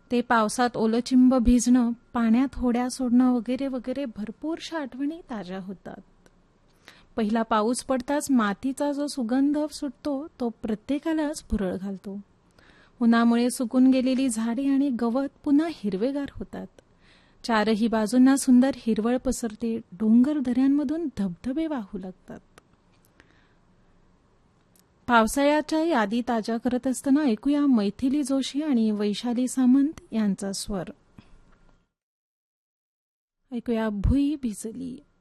ते पावसात ओलचिंब भिजणं, पाण्यात होड्या सोडणं वगैरे वगैरे भरपूरशा आठवणी ताज्या होतात. पहिला पाऊस पडताच मातीचा जो सुगंध सुटतो तो प्रत्येकालाच भुरळ घालतो. उन्हामुळे सुकून गेलेली झाडे आणि गवत पुन्हा हिरवेगार होतात. चारही बाजूंना सुंदर हिरवळ पसरते. डोंगर दऱ्यांमधून धबधबे वाहू लागतात. पावसाळ्याच्या यादी ताज्या करत असताना ऐकूया मैथिली जोशी आणि वैशाली सामंत यांचा स्वर. ऐकूया भुई भिजली.